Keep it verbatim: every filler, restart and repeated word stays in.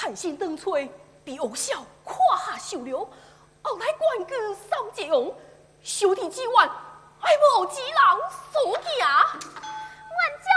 寒星灯吹，比偶笑胯下绣流，后来冠军三姐王，小弟之愿，爱无几人所行。 阮家